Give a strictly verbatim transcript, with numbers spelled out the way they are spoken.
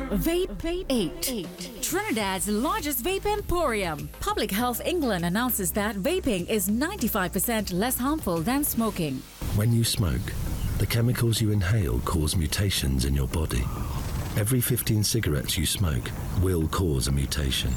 Vape eight. Trinidad's largest vape emporium. Public Health England announces that vaping is ninety-five percent less harmful than smoking. When you smoke, the chemicals you inhale cause mutations in your body. Every fifteen cigarettes you smoke will cause a mutation.